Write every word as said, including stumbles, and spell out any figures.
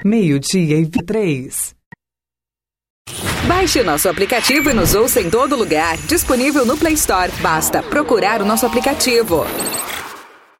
meio-dia e três. Baixe o nosso aplicativo e nos ouça em todo lugar. Disponível no Play Store. Basta procurar o nosso aplicativo.